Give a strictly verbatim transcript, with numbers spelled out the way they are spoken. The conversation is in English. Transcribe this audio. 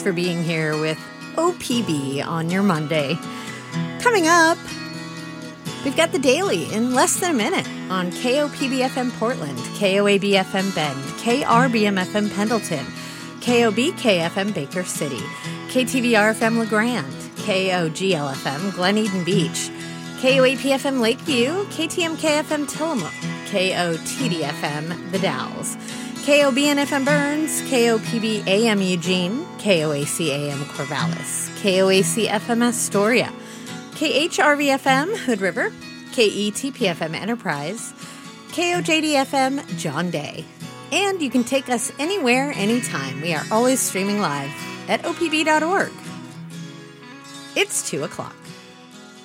for being here with O P B on your Monday. Coming up, we've got the Daily in less than a minute on K O P B F M Portland, K O A B F M Bend, K R B M F M Pendleton, K O B K F M Baker City, K T V R F M LeGrand, K O G L F M Glen Eden Beach, K O A P F M Lakeview, K T M K F M Tillamook, K O T D F M The Dalles, K O B N F M Burns, K O P B A M Eugene, K O A C A M Corvallis, K O A C F M Astoria, K H R V F M Hood River, K E T P F M Enterprise, K O J D F M John Day. And you can take us anywhere, anytime. We are always streaming live at O P B dot org. It's two o'clock.